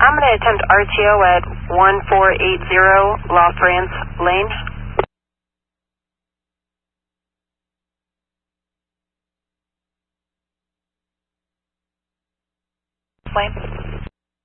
I'm going to attempt RTO at 1480 La France Lane. Lane.